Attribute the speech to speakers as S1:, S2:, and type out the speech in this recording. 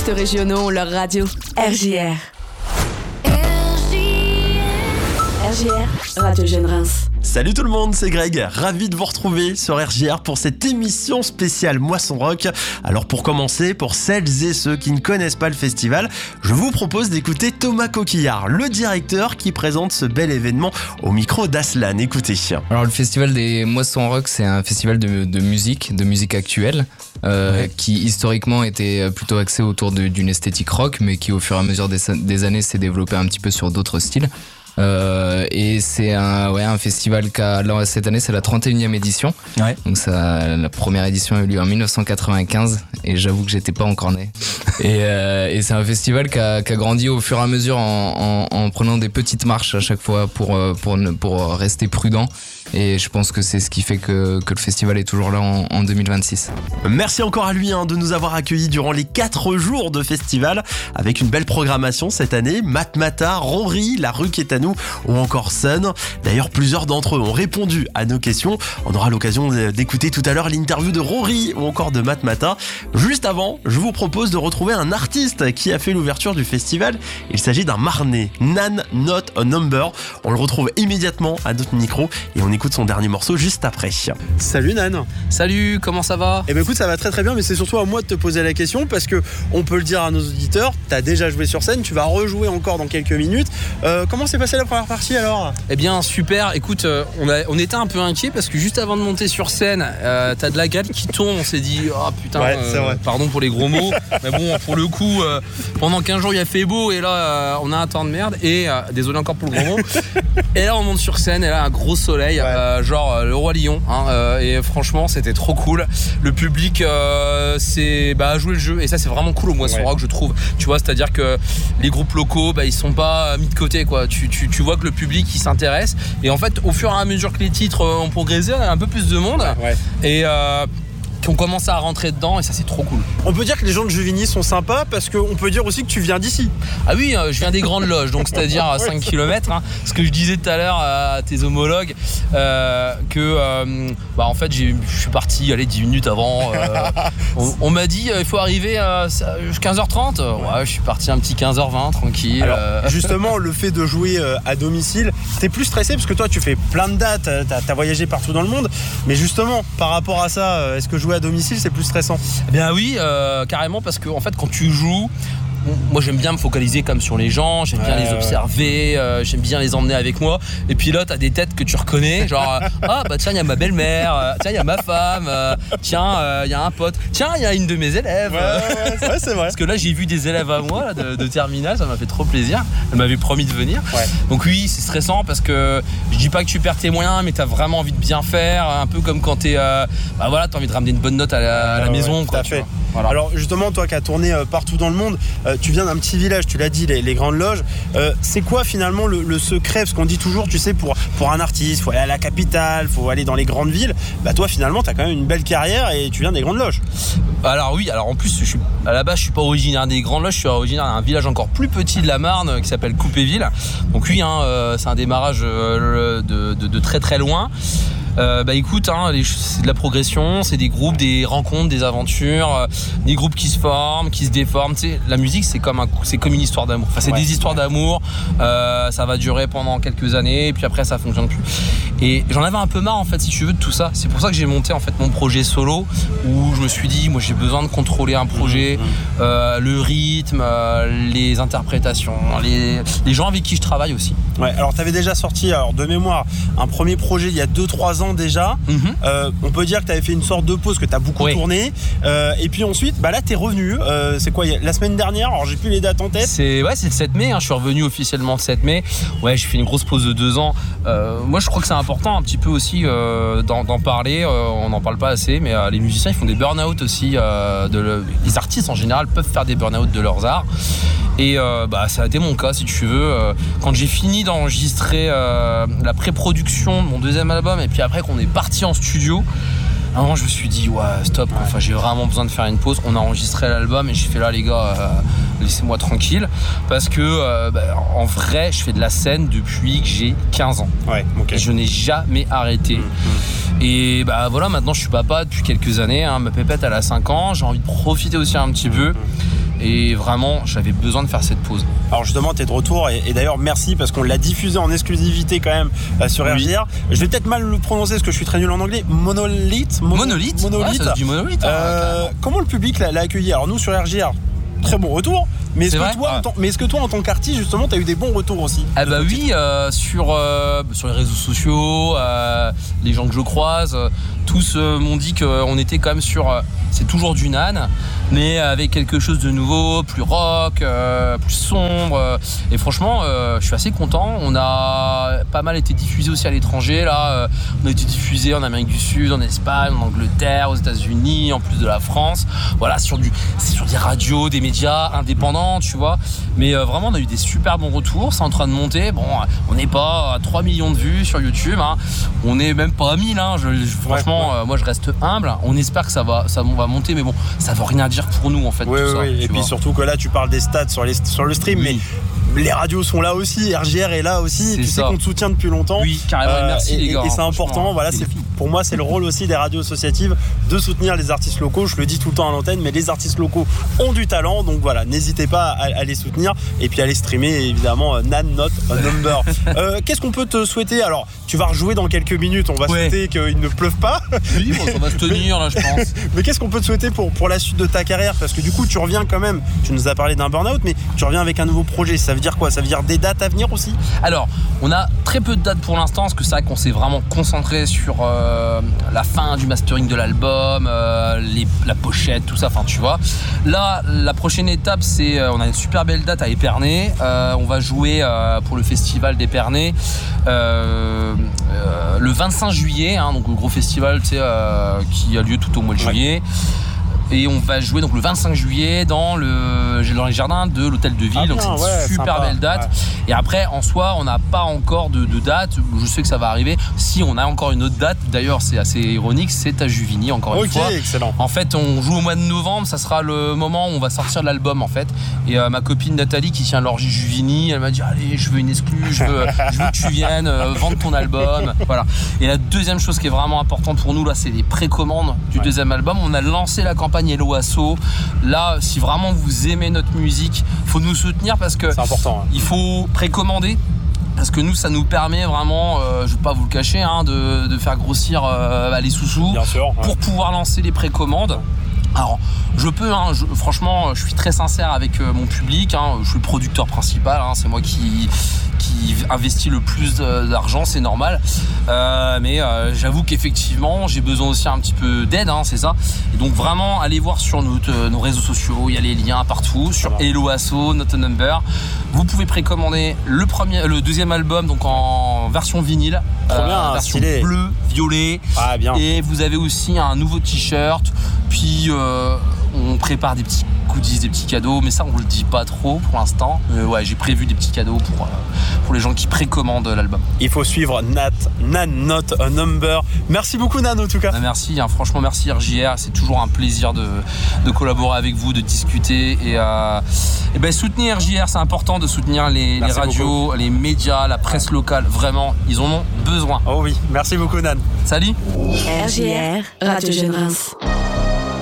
S1: artistes régionaux ont leur radio. RJR. RJR, Radio Jeune Reims.
S2: Salut tout le monde, c'est Greg, ravi de vous retrouver sur RJR pour cette émission spéciale Moisson Rock. Alors pour commencer, pour celles et ceux qui ne connaissent pas le festival, je vous propose d'écouter Thomas Coquillard, le directeur qui présente ce bel événement au micro d'Aslan. Écoutez.
S3: Alors le festival des Moissons Rock, c'est un festival de musique actuelle qui historiquement était plutôt axé autour d'une esthétique rock, mais qui au fur et à mesure des années s'est développé un petit peu sur d'autres styles. Et c'est un festival là, cette année c'est la 31e édition. Ouais. Donc la première édition a eu lieu en 1995 et j'avoue que j'étais pas encore né. Et c'est un festival qui a grandi au fur et à mesure en prenant des petites marches à chaque fois pour rester prudent. Et je pense que c'est ce qui fait que le festival est toujours là en 2026.
S2: Merci encore à lui de nous avoir accueillis durant les 4 jours de festival avec une belle programmation cette année. Matmata, Rory, La Rue qui est à nous ou encore Sun. D'ailleurs, plusieurs d'entre eux ont répondu à nos questions. On aura l'occasion d'écouter tout à l'heure l'interview de Rory ou encore de Matmata. Juste avant, je vous propose de retrouver un artiste qui a fait l'ouverture du festival. Il s'agit d'un Marnais, Nan Not a Number. On le retrouve immédiatement à notre micro et on écoute son dernier morceau juste après.
S4: Salut Nan.
S5: Salut, comment ça va ?
S4: Eh ben écoute, ça va très très bien, mais c'est surtout à moi de te poser la question parce que on peut le dire à nos auditeurs, t'as déjà joué sur scène, tu vas rejouer encore dans quelques minutes. Comment s'est passée la première partie alors ?
S5: Eh bien super, écoute, on était un peu inquiets parce que juste avant de monter sur scène, t'as de la grêle qui tombe, on s'est dit oh putain,
S4: ouais,
S5: pardon pour les gros mots, mais bon pour le coup, pendant 15 jours il a fait beau et là on a un temps de merde et désolé encore pour le gros mot. Et là on monte sur scène et là un gros soleil, genre le Roi Lion, et franchement c'était trop cool. Le public a joué le jeu et ça c'est vraiment cool au Moisson Rock je trouve. Tu vois, c'est-à-dire que les groupes locaux ils sont pas mis de côté quoi. Tu vois que le public il s'intéresse et en fait au fur et à mesure que les titres ont progressé, on a un peu plus de monde et on commence à rentrer dedans et ça c'est trop cool.
S4: On peut dire que les gens de Juvigny sont sympas parce qu'on peut dire aussi que tu viens d'ici.
S5: Ah oui, je viens des Grandes Loges, donc c'est-à-dire à 5 km. Ce que je disais tout à l'heure à tes homologues, en fait je suis parti 10 minutes avant. On m'a dit il faut arriver à 15h30. Ouais, je suis parti un petit 15h20 tranquille.
S4: Alors, justement, le fait de jouer à domicile, t'es plus stressé parce que toi tu fais plein de dates, t'as voyagé partout dans le monde. Mais justement, par rapport à ça, est-ce que jouer à domicile c'est plus stressant ?
S5: Eh bien oui, carrément, parce que en fait quand tu joues, moi j'aime bien me focaliser comme sur les gens, j'aime bien les observer, j'aime bien les emmener avec moi. Et puis là t'as des têtes que tu reconnais, genre tiens il y a ma belle-mère, tiens il y a ma femme, tiens il y a un pote, tiens il y a une de mes élèves.
S4: Ouais, c'est vrai.
S5: Parce que là j'ai vu des élèves à moi là, de terminale, ça m'a fait trop plaisir. Elle m'avait promis de venir. Ouais. Donc oui c'est stressant parce que je dis pas que tu perds tes moyens, mais t'as vraiment envie de bien faire, un peu comme quand t'as envie de ramener une bonne note à la maison. Quoi,
S4: fait. Voilà. Alors justement toi qui as tourné partout dans le monde, tu viens d'un petit village, tu l'as dit, les Grandes Loges. C'est quoi finalement le secret ? Parce qu'on dit toujours, tu sais, pour un artiste, faut aller à la capitale, faut aller dans les grandes villes. Toi finalement t'as quand même une belle carrière et tu viens des Grandes Loges.
S5: Alors oui, alors en plus à la base je suis pas originaire des Grandes Loges, je suis originaire d'un village encore plus petit de la Marne qui s'appelle Coupéville. Donc oui, c'est un démarrage de très très loin. Écoute, c'est de la progression, c'est des groupes, des rencontres, des aventures, des groupes qui se forment, qui se déforment. Tu sais, la musique c'est comme une histoire d'amour. Enfin, c'est des histoires d'amour. Ça va durer pendant quelques années, et puis après ça fonctionne plus. Et j'en avais un peu marre en fait, si tu veux, de tout ça. C'est pour ça que j'ai monté en fait mon projet solo, où je me suis dit, moi j'ai besoin de contrôler un projet, le rythme, les interprétations, les gens avec qui je travaille aussi.
S4: Ouais. Alors t'avais déjà sorti, de mémoire, un premier projet il y a 2-3 ans déjà. On peut dire que tu avais fait une sorte de pause, que tu as beaucoup tourné, et puis ensuite là t'es revenu, c'est quoi, la semaine dernière, alors j'ai plus les dates en tête.
S5: C'est le 7 mai, je suis revenu officiellement le 7 mai. Ouais, j'ai fait une grosse pause de 2 ans. Moi je crois que c'est important un petit peu aussi d'en parler, on n'en parle pas assez, mais les musiciens ils font des burn-out aussi, les artistes en général peuvent faire des burn-out de leurs arts. Et ça a été mon cas, si tu veux. Quand j'ai fini d'enregistrer la pré-production de mon deuxième album, et puis après qu'on est parti en studio, à un moment je me suis dit stop, enfin j'ai vraiment besoin de faire une pause. On a enregistré l'album et j'ai fait là les gars, laissez-moi tranquille, parce que en vrai je fais de la scène depuis que j'ai 15 ans. Et je n'ai jamais arrêté. Et maintenant je suis papa depuis quelques années, ma pépette elle a 5 ans, j'ai envie de profiter aussi un petit peu. Et vraiment, j'avais besoin de faire cette pause.
S4: Alors justement, tu es de retour et d'ailleurs merci parce qu'on l'a diffusé en exclusivité quand même sur RJR. Je vais peut-être mal le prononcer parce que je suis très nul en anglais. Monolith.
S5: Monolith. Ouais, ça se dit Monolith.
S4: Comment le public l'a accueilli? Alors nous sur RJR, très bon retour. Mais est-ce que toi, en tant qu'artiste, justement, tu as eu des bons retours aussi?
S5: Ah bah oui, sur les réseaux sociaux, les gens que je croise, tous m'ont dit qu'on était quand même sur... c'est toujours du Nan, mais avec quelque chose de nouveau, plus rock, plus sombre. Et franchement, je suis assez content. On a pas mal été diffusé aussi à l'étranger. Là, on a été diffusé en Amérique du Sud, en Espagne, en Angleterre, aux États-Unis, en plus de la France. Voilà, c'est sur des radios, des médias indépendants. Tu vois, mais vraiment on a eu des super bons retours, c'est en train de monter. Bon, on n'est pas à 3 millions de vues sur YouTube, hein. On n'est même pas à 1000, hein. Franchement, moi je reste humble. On espère que ça va monter, mais bon, ça veut rien dire pour nous en fait.
S4: Oui, tout ça, et puis surtout que là tu parles des stats sur le stream, mais les radios sont là aussi, RJR est là aussi, tu sais qu'on te soutient depuis longtemps.
S5: Oui, carrément, merci les gars.
S4: Et c'est important, voilà, pour moi c'est le rôle aussi des radios associatives de soutenir les artistes locaux. Je le dis tout le temps à l'antenne, mais les artistes locaux ont du talent, donc voilà, n'hésitez pas à les soutenir et puis à les streamer évidemment. Nan Not a Number. Qu'est-ce qu'on peut te souhaiter? Alors tu vas rejouer dans quelques minutes, on va souhaiter qu'il ne pleuve pas.
S5: Oui, bon, ça va se tenir là je pense.
S4: Mais qu'est-ce qu'on peut te souhaiter pour la suite de ta carrière? Parce que du coup tu reviens quand même, tu nous as parlé d'un burn-out, mais tu reviens avec un nouveau projet. Ça veut dire quoi? Ça veut dire des dates à venir aussi?
S5: Alors on a très peu de dates pour l'instant, parce que c'est vrai qu'on s'est vraiment concentré sur la fin du mastering de l'album, la pochette, tout ça, enfin tu vois. Là la prochaine étape c'est on a une super belle date à Épernay. On va jouer pour le festival d'Épernay le 25 juillet, hein, donc le gros festival qui a lieu tout au mois de juillet. Et on va jouer donc le 25 juillet dans les jardins de l'hôtel de ville. Donc c'est une super belle date. Ouais. Et après, en soi, on n'a pas encore de date. Je sais que ça va arriver. Si on a encore une autre date, d'ailleurs, c'est assez ironique, c'est à Juvigny, encore une fois.
S4: Ok, excellent.
S5: En fait, on joue au mois de novembre. Ça sera le moment où on va sortir l'album, en fait. Et ma copine Nathalie, qui tient l'orgie Juvigny, elle m'a dit allez, je veux une exclue, je veux que tu viennes vendre ton album. Voilà. Et la deuxième chose qui est vraiment importante pour nous, là, c'est les précommandes du deuxième album. On a lancé la campagne Hello Asso. Là, si vraiment vous aimez notre musique, il faut nous soutenir parce que
S4: c'est important, hein.
S5: Il faut précommander. Parce que nous, ça nous permet vraiment, je ne vais pas vous le cacher, hein, de faire grossir les sous-sous pour pouvoir lancer les précommandes. Alors, je peux, hein, franchement, je suis très sincère avec mon public, hein, je suis le producteur principal, hein, c'est moi qui investit le plus d'argent, c'est normal. Mais j'avoue qu'effectivement, j'ai besoin aussi un petit peu d'aide, hein, c'est ça. Et donc vraiment, allez voir sur nos réseaux sociaux, il y a les liens partout, sur Hello Asso, Not a Number. Vous pouvez précommander le deuxième album, donc en version vinyle, version bleu, violet.
S4: Ah, bien.
S5: Et vous avez aussi un nouveau t-shirt. Puis on prépare des petits goodies, des petits cadeaux, mais ça on le dit pas trop pour l'instant. Ouais, j'ai prévu des petits cadeaux pour les gens qui précommandent l'album.
S4: Il faut suivre Nan Not a Number. Merci beaucoup Nan en tout cas.
S5: Merci, hein, franchement merci RJR, c'est toujours un plaisir de collaborer avec vous, de discuter et ben soutenir RJR, c'est important de soutenir les radios, beaucoup. Les médias, la presse locale, vraiment, ils en ont besoin.
S4: Oh oui, merci beaucoup Nan.
S5: Salut.
S1: RJR, Radio Jeune Reims.